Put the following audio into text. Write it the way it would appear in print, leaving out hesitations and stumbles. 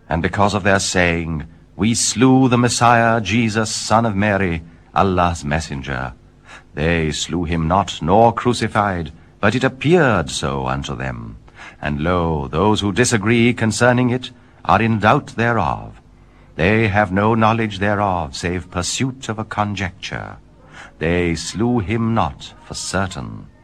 and because of their saying, We slew the Messiah, Jesus, son of Mary, Allah's messenger. They slew him not, nor crucified, but it appeared so unto them. And lo, those who disagree concerning it are in doubt thereof. They have no knowledge thereof, save pursuit of a conjecture. They slew him not for certain.